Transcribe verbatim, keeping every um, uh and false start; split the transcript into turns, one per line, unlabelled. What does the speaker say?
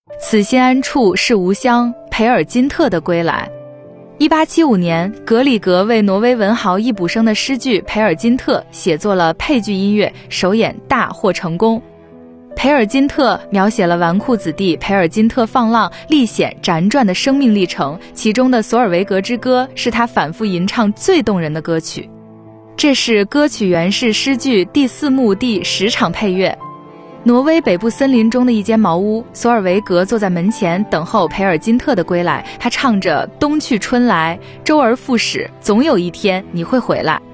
此心安处是吾乡，培尔金特的归来。一八七五年，格里格为挪威文豪易卜生的诗句《培尔金特》写作了配剧音乐，首演大获成功。培尔金特描写了纨绔子弟培尔金特放浪历险辗转的生命历程，其中的索尔维格之歌是他反复吟唱最动人的歌曲。这是歌曲原是诗句第四幕第十场配乐。挪威北部森林中的一间茅屋，索尔维格坐在门前等候培尔金特的归来，他唱着冬去春来，周而复始，总有一天你会回来。